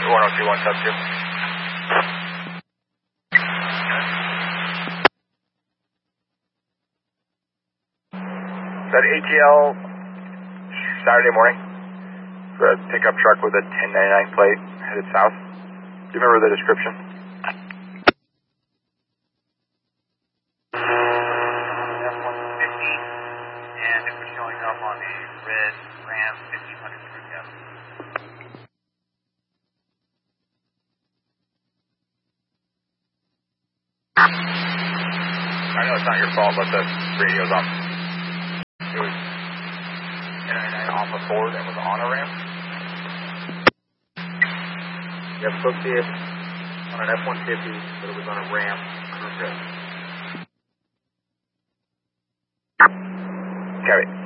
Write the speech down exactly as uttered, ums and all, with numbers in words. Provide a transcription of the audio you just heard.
one oh two one sub two. Is that A T L Saturday morning? For a pickup truck with a ten ninety-nine plate headed south. Do you remember the description? F one fifty, and it was showing up on a red Ram fifteen hundred crew cab. I know it's not your fault, but the radio's off. It was ten ninety-nine off a Ford and was on a Ram. Yep, booked it on an F one fifty, but it was on a Ram crew cab. Carry.